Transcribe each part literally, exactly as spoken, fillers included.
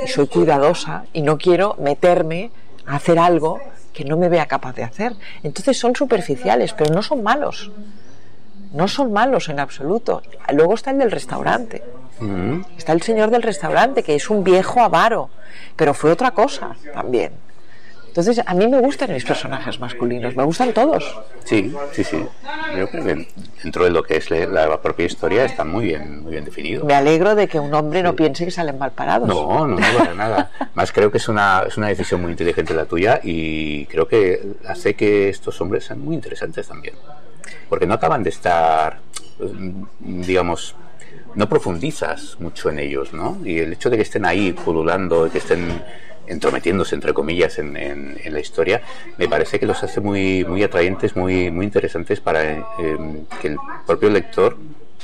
y soy cuidadosa y no quiero meterme a hacer algo que no me vea capaz de hacer. Entonces son superficiales, pero no son malos. No son malos en absoluto. Luego está el del restaurante. Mm. Está el señor del restaurante, que es un viejo avaro, pero fue otra cosa también. Entonces, a mí me gustan mis personajes masculinos, me gustan todos. Sí, sí, sí. Yo creo que dentro de lo que es la propia historia está muy bien, muy bien definido. Me alegro de que un hombre sí. no piense que salen mal parados. No, no, no, para nada. Más creo que es una, es una decisión muy inteligente la tuya y creo que hace que estos hombres sean muy interesantes también. Porque no acaban de estar, digamos, no profundizas mucho en ellos, ¿no? Y el hecho de que estén ahí pululando, de que estén entrometiéndose entre comillas en, en, en la historia, me parece que los hace muy muy atrayentes, muy muy interesantes para eh, que el propio lector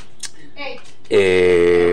eh,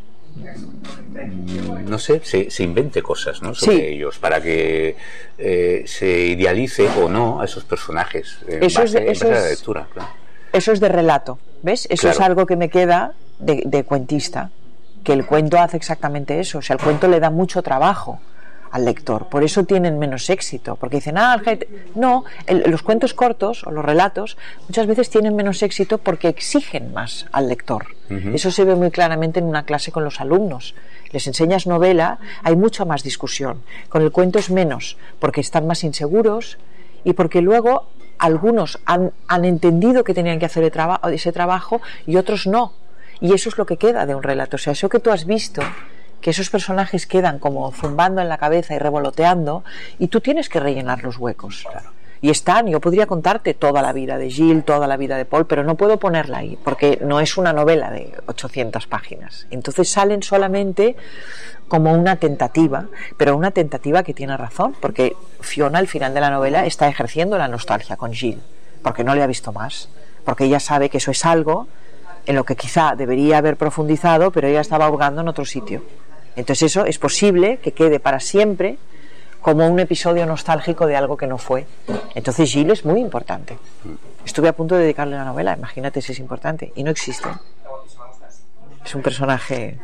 no sé, se, se invente cosas, ¿no? sobre sí. ellos, para que eh, se idealice o no a esos personajes en eso base, es de, eso en base a la es, lectura. Claro. Eso es de relato, ¿ves? Eso claro. es algo que me queda de, de cuentista, que el cuento hace exactamente eso. O sea, el cuento le da mucho trabajo al lector, por eso tienen menos éxito, porque dicen, ah, no, el, los cuentos cortos o los relatos muchas veces tienen menos éxito porque exigen más al lector. Uh-huh. Eso se ve muy claramente en una clase con los alumnos. Les enseñas novela, hay mucha más discusión. Con el cuento es menos, porque están más inseguros y porque luego algunos han, han entendido que tenían que hacer el traba- ese trabajo y otros no. Y eso es lo que queda de un relato. O sea, eso que tú has visto, que esos personajes quedan como zumbando en la cabeza y revoloteando, y tú tienes que rellenar los huecos. Claro. Y están, yo podría contarte toda la vida de Gilles, toda la vida de Paul, pero no puedo ponerla ahí, porque no es una novela de ochocientas páginas. Entonces salen solamente como una tentativa, pero una tentativa que tiene razón, porque Fiona al final de la novela está ejerciendo la nostalgia con Gilles, porque no le ha visto más, porque ella sabe que eso es algo en lo que quizá debería haber profundizado, pero ella estaba ahogando en otro sitio. Entonces eso es posible que quede para siempre como un episodio nostálgico de algo que no fue. Entonces Gilles es muy importante. Estuve a punto de dedicarle la novela, imagínate si es importante, y no existe. Es un personaje...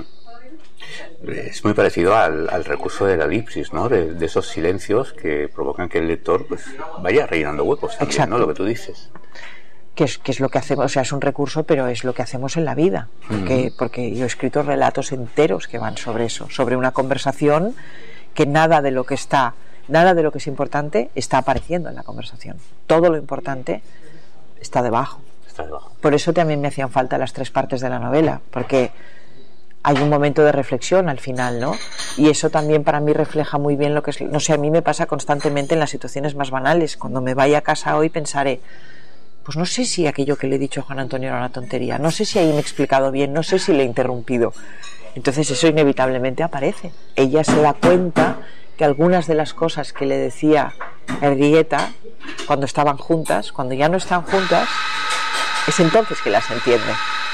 Es muy parecido al, al recurso de la elipsis, ¿no? De, de esos silencios que provocan que el lector pues vaya rellenando huecos también. Exacto. ¿No? Lo que tú dices. Que es, que es lo que hacemos, o sea, es un recurso, pero es lo que hacemos en la vida, porque, uh-huh. porque yo he escrito relatos enteros que van sobre eso, sobre una conversación que nada de lo que está, nada de lo que es importante está apareciendo en la conversación, todo lo importante está debajo. Está debajo. Por eso también me hacían falta las tres partes de la novela, porque hay un momento de reflexión al final, ¿no? Y eso también para mí refleja muy bien lo que es, no sé, a mí me pasa constantemente en las situaciones más banales. Cuando me vaya a casa hoy pensaré, pues no sé si aquello que le he dicho a Juan Antonio era una tontería, no sé si ahí me he explicado bien, no sé si le he interrumpido. Entonces eso inevitablemente aparece. Ella se da cuenta que algunas de las cosas que le decía Henrietta cuando estaban juntas, cuando ya no están juntas, es entonces que las entiende.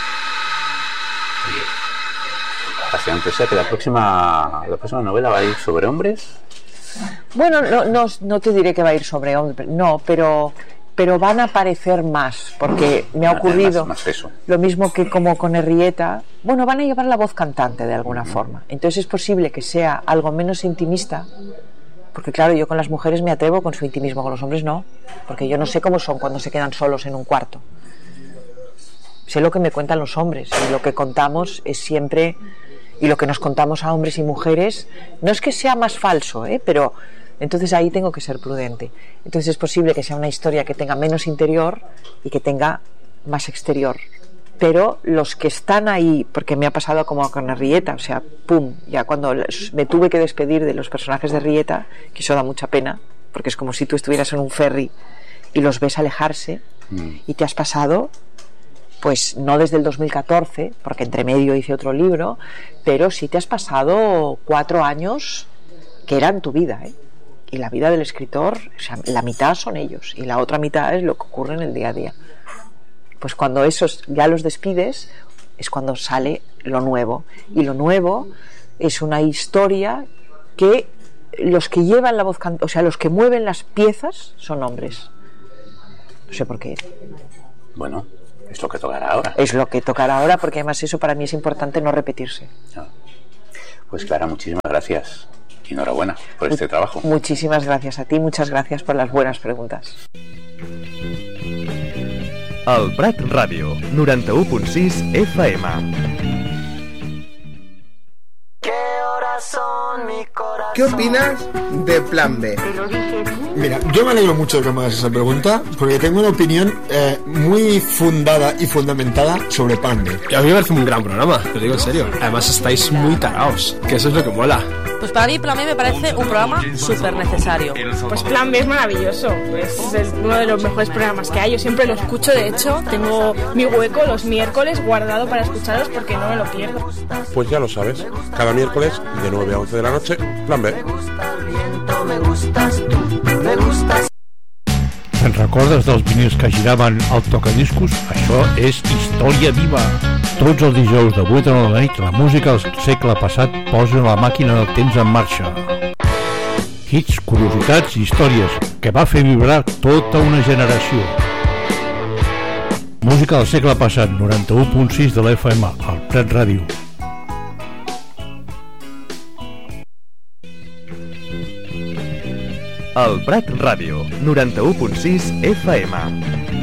Fascinante. O sea que la próxima, la próxima novela va a ir sobre hombres. Bueno, no, no, no te diré que va a ir sobre hombres, no, pero... pero van a aparecer más, porque me ha ocurrido más, más eso. Lo mismo que como con Henrietta, bueno, van a llevar la voz cantante de alguna uh-huh. forma, entonces es posible que sea algo menos intimista, porque claro, yo con las mujeres me atrevo con su intimismo, con los hombres no, porque yo no sé cómo son cuando se quedan solos en un cuarto, sé lo que me cuentan los hombres, y lo que contamos es siempre, y lo que nos contamos a hombres y mujeres, no es que sea más falso, ¿eh? pero entonces ahí tengo que ser prudente. Entonces es posible que sea una historia que tenga menos interior y que tenga más exterior. Pero los que están ahí, porque me ha pasado como con Henrietta, o sea, pum, ya cuando me tuve que despedir de los personajes de Henrietta, que eso da mucha pena, porque es como si tú estuvieras en un ferry y los ves alejarse mm. y te has pasado, pues no desde el dos mil catorce, porque entre medio hice otro libro, pero sí te has pasado cuatro años que eran tu vida, ¿eh? Y la vida del escritor, o sea, la mitad son ellos y la otra mitad es lo que ocurre en el día a día. Pues cuando esos ya los despides es cuando sale lo nuevo, y lo nuevo es una historia que los que llevan la voz cantante, o sea, los que mueven las piezas son hombres. No sé por qué. Bueno, es lo que tocará ahora. Es lo que tocará ahora, porque además eso para mí es importante, no repetirse. Ah. Pues Clara, muchísimas gracias y enhorabuena por este trabajo. Muchísimas gracias a ti, muchas gracias por las buenas preguntas. El Prat Ràdio, noranta-u punt sis F M. ¿Qué opinas de Plan B? Mira, yo me alegro mucho de que me hagas esa pregunta, porque tengo una opinión eh, muy fundada y fundamentada sobre Plan B. Y a mí me parece un gran programa, te lo digo en serio. Además estáis muy taraos, que eso es lo que mola. Pues para mí Plan B me parece un programa súper necesario. Pues Plan B es maravilloso, pues es uno de los mejores programas que hay. Yo siempre lo escucho, de hecho, tengo mi hueco los miércoles guardado para escucharos porque no me lo pierdo. Pues ya lo sabes, cada miércoles de nueve a once de la noche, Plan B. Te'n recordes dels vinils que giraven al tocadiscos? Això és història viva. Tots els dijous de vuit a la nit, la música del segle passat posa la màquina del temps en marxa. Hits, curiositats i històries que va fer vibrar tota una generació. Música del segle passat, noranta-u punt sis de l'F M, al Prat Ràdio. El Prat Ràdio, noranta-u punt sis F M.